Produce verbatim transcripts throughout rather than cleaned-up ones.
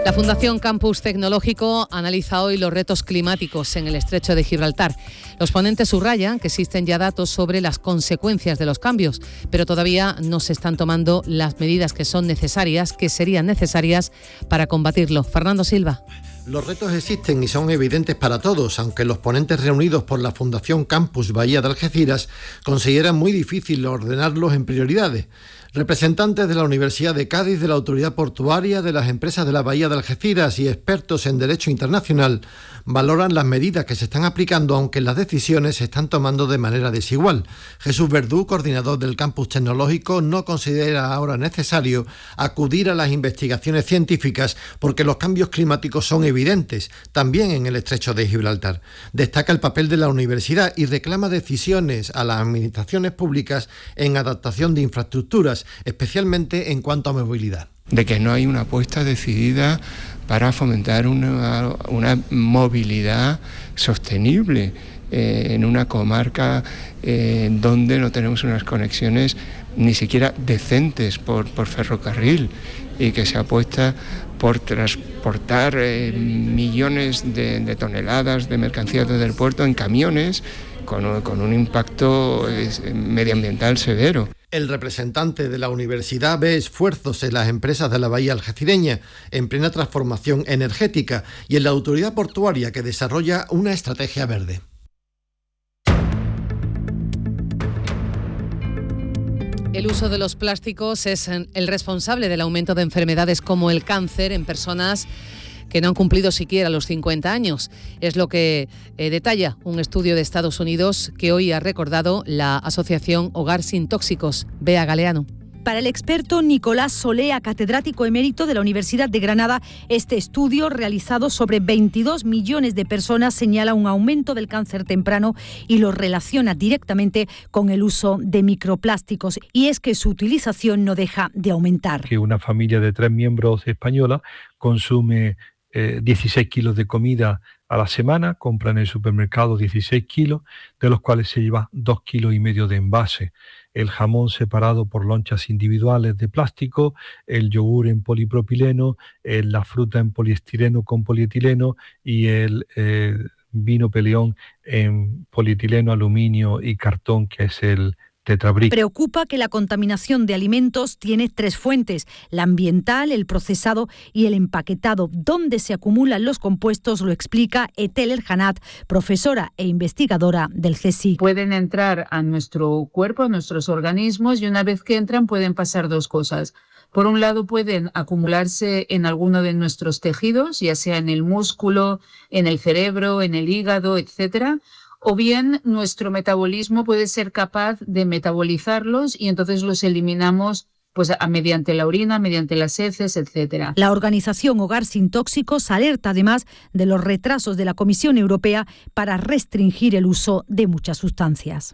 La Fundación Campus Tecnológico analiza hoy los retos climáticos en el Estrecho de Gibraltar. Los ponentes subrayan que existen ya datos sobre las consecuencias de los cambios, pero todavía no se están tomando las medidas que son necesarias, que serían necesarias para combatirlo. Fernando Silva. Los retos existen y son evidentes para todos, aunque los ponentes reunidos por la Fundación Campus Bahía de Algeciras consideran muy difícil ordenarlos en prioridades. Representantes de la Universidad de Cádiz, de la Autoridad Portuaria, de las empresas de la Bahía de Algeciras y expertos en Derecho Internacional valoran las medidas que se están aplicando, aunque las decisiones se están tomando de manera desigual. Jesús Verdú, coordinador del Campus Tecnológico, no considera ahora necesario acudir a las investigaciones científicas porque los cambios climáticos son evidentes, también en el Estrecho de Gibraltar. Destaca el papel de la universidad y reclama decisiones a las administraciones públicas en adaptación de infraestructuras, especialmente en cuanto a movilidad. De que no hay una apuesta decidida para fomentar una, una movilidad sostenible eh, en una comarca eh, donde no tenemos unas conexiones ni siquiera decentes por, por ferrocarril, y que se apuesta por transportar eh, millones de, de toneladas de mercancías desde el puerto en camiones con, con un impacto eh, medioambiental severo. El representante de la universidad ve esfuerzos en las empresas de la bahía algecireña en plena transformación energética y en la autoridad portuaria que desarrolla una estrategia verde. El uso de los plásticos es el responsable del aumento de enfermedades como el cáncer en personas que no han cumplido siquiera los cincuenta años. Es lo que eh, detalla un estudio de Estados Unidos que hoy ha recordado la asociación Hogar Sin Tóxicos. Bea Galeano. Para el experto Nicolás Solea, catedrático emérito de la Universidad de Granada, este estudio realizado sobre veintidós millones de personas señala un aumento del cáncer temprano y lo relaciona directamente con el uso de microplásticos. Y es que su utilización no deja de aumentar. Que una familia de tres miembros española consume eh, dieciséis kilos de comida a la semana, compra en el supermercado dieciséis kilos, de los cuales se lleva dos kilos y medio de envase. El jamón separado por lonchas individuales de plástico, el yogur en polipropileno, el, la fruta en poliestireno con polietileno y el eh, vino peleón en polietileno, aluminio y cartón, que es el tetrabric. Preocupa que la contaminación de alimentos tiene tres fuentes: la ambiental, el procesado y el empaquetado. ¿Dónde se acumulan los compuestos? Lo explica Etel El-Hanat, profesora e investigadora del C S I C. Pueden entrar a nuestro cuerpo, a nuestros organismos, y una vez que entran pueden pasar dos cosas. Por un lado, pueden acumularse en alguno de nuestros tejidos, ya sea en el músculo, en el cerebro, en el hígado, etcétera. O bien nuestro metabolismo puede ser capaz de metabolizarlos y entonces los eliminamos pues a, mediante la orina, mediante las heces, etcétera. La organización Hogar Sin Tóxicos alerta además de los retrasos de la Comisión Europea para restringir el uso de muchas sustancias.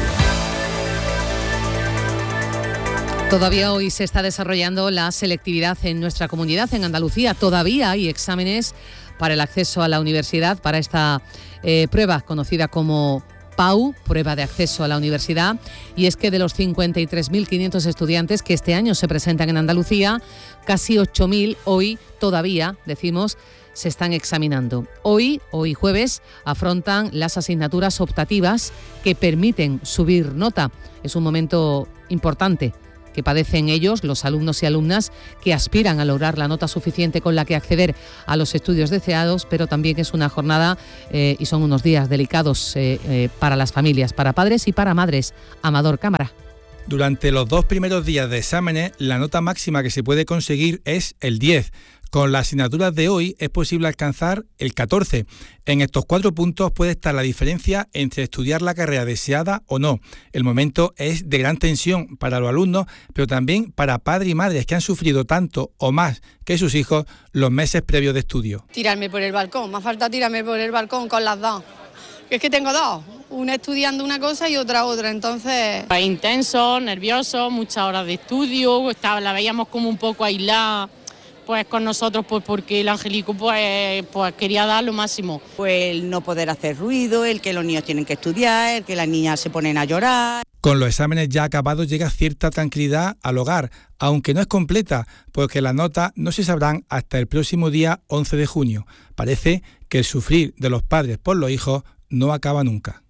Todavía hoy se está desarrollando la selectividad en nuestra comunidad, en Andalucía. Todavía hay exámenes para el acceso a la universidad, para esta eh, prueba conocida como P A U, prueba de acceso a la universidad. Y es que de los cincuenta y tres mil quinientos estudiantes que este año se presentan en Andalucía, casi ocho mil hoy todavía, decimos, se están examinando. Hoy, hoy jueves, afrontan las asignaturas optativas que permiten subir nota. Es un momento importante que padecen ellos, los alumnos y alumnas que aspiran a lograr la nota suficiente con la que acceder a los estudios deseados, pero también es una jornada eh, y son unos días delicados eh, eh, para las familias, para padres y para madres. Amador Cámara. Durante los dos primeros días de exámenes, la nota máxima que se puede conseguir es el diez. Con las asignaturas de hoy es posible alcanzar el catorce. En estos cuatro puntos puede estar la diferencia entre estudiar la carrera deseada o no. El momento es de gran tensión para los alumnos, pero también para padres y madres que han sufrido tanto o más que sus hijos los meses previos de estudio. Tirarme por el balcón, me ha faltado tirarme por el balcón con las dos. Es que tengo dos, una estudiando una cosa y otra otra, entonces... Intenso, nervioso, muchas horas de estudio, estaba, la veíamos como un poco aislada. Pues con nosotros, pues porque el Angelico pues, pues quería dar lo máximo. Pues el no poder hacer ruido, el que los niños tienen que estudiar, el que las niñas se ponen a llorar. Con los exámenes ya acabados llega cierta tranquilidad al hogar, aunque no es completa, porque las notas no se sabrán hasta el próximo día once de junio. Parece que el sufrir de los padres por los hijos no acaba nunca.